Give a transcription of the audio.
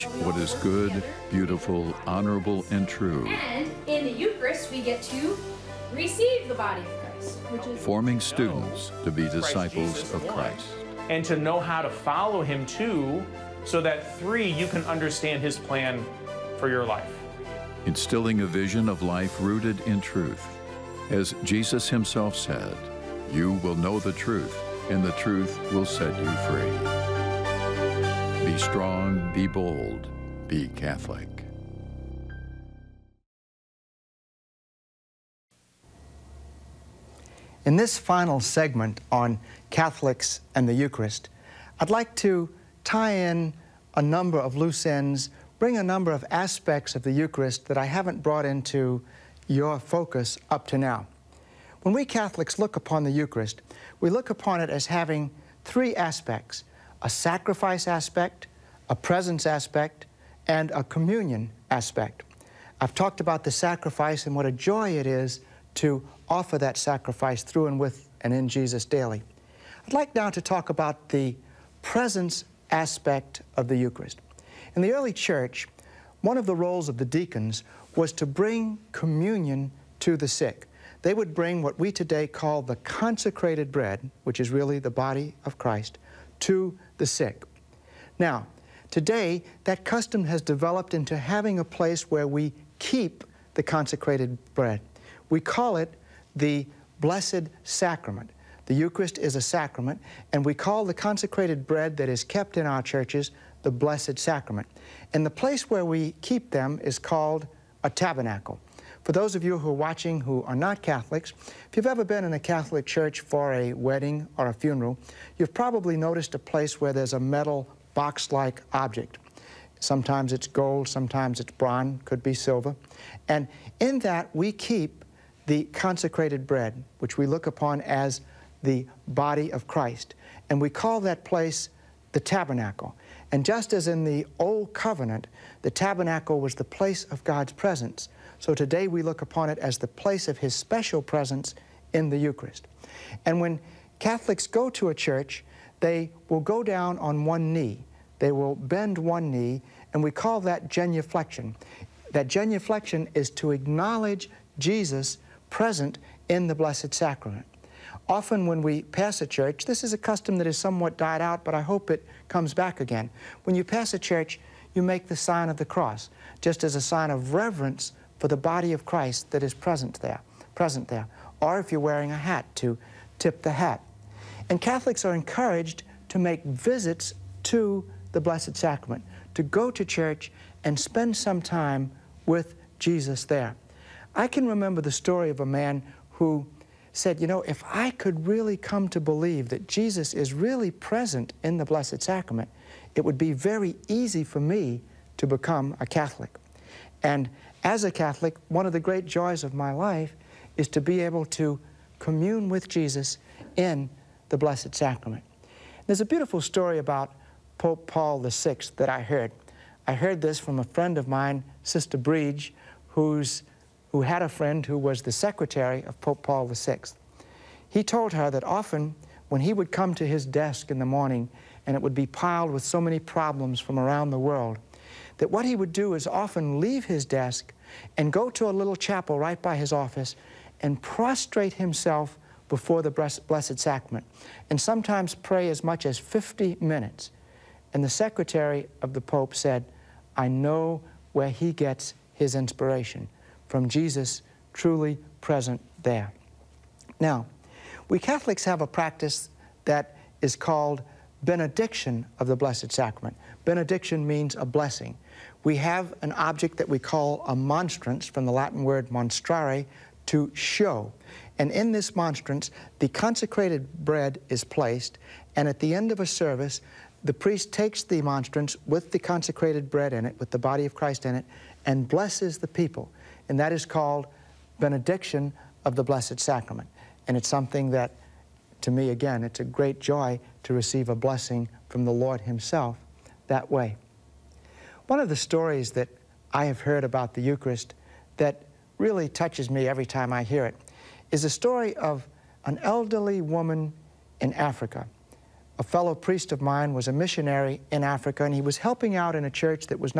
what is good, beautiful, honorable, and true. And in the Eucharist, we get to receive the body of Christ, which is Forming students to be disciples of Christ. And to know how to follow him too, so that 3, you can understand his plan for your life. Instilling a vision of life rooted in truth. As Jesus himself said, you will know the truth, and the truth will set you free. Be strong, be bold, be Catholic. In this final segment on Catholics and the Eucharist, I'd like to tie in a number of loose ends, bring a number of aspects of the Eucharist that I haven't brought into your focus up to now. When we Catholics look upon the Eucharist, we look upon it as having 3 aspects: a sacrifice aspect, a presence aspect, and a communion aspect. I've talked about the sacrifice and what a joy it is to offer that sacrifice through and with and in Jesus daily. I'd like now to talk about the presence aspect of the Eucharist. In the early church, one of the roles of the deacons was to bring communion to the sick. They would bring what we today call the consecrated bread, which is really the body of Christ, to the sick. Now, today, that custom has developed into having a place where we keep the consecrated bread. We call it the Blessed Sacrament. The Eucharist is a sacrament, and we call the consecrated bread that is kept in our churches the Blessed Sacrament. And the place where we keep them is called a tabernacle. For those of you who are watching who are not Catholics, if you've ever been in a Catholic church for a wedding or a funeral, you've probably noticed a place where there's a metal box-like object. Sometimes it's gold, sometimes it's bronze, could be silver. And in that we keep the consecrated bread, which we look upon as the body of Christ. And we call that place the tabernacle. And just as in the Old Covenant, the tabernacle was the place of God's presence, so today we look upon it as the place of his special presence in the Eucharist. And when Catholics go to a church, they will go down on one knee. They will bend one knee, and we call that genuflection. That genuflection is to acknowledge Jesus present in the Blessed Sacrament. Often when we pass a church, this is a custom that is somewhat died out, but I hope it comes back again. When you pass a church, you make the sign of the cross, just as a sign of reverence for the body of Christ that is present there. Or if you're wearing a hat, to tip the hat. And Catholics are encouraged to make visits to the Blessed Sacrament, to go to church and spend some time with Jesus there. I can remember the story of a man who said, you know, if I could really come to believe that Jesus is really present in the Blessed Sacrament, it would be very easy for me to become a Catholic. And as a Catholic, one of the great joys of my life is to be able to commune with Jesus in the Blessed Sacrament. There's a beautiful story about Pope Paul VI that I heard. I heard this from a friend of mine, Sister Breege, who had a friend who was the secretary of Pope Paul VI. He told her that often when he would come to his desk in the morning and it would be piled with so many problems from around the world, that what he would do is often leave his desk and go to a little chapel right by his office and prostrate himself before the Blessed Sacrament, and sometimes pray as much as 50 minutes. And the secretary of the Pope said, I know where he gets his inspiration, from Jesus truly present there. Now, we Catholics have a practice that is called benediction of the Blessed Sacrament. Benediction means a blessing. We have an object that we call a monstrance, from the Latin word monstrare, to show. And in this monstrance, the consecrated bread is placed, and at the end of a service, the priest takes the monstrance with the consecrated bread in it, with the body of Christ in it, and blesses the people. And that is called benediction of the Blessed Sacrament. And it's something that, to me, again, it's a great joy to receive a blessing from the Lord himself that way. One of the stories that I have heard about the Eucharist that really touches me every time I hear it is a story of an elderly woman in Africa, a fellow priest of mine was a missionary in Africa, and he was helping out in a church that was not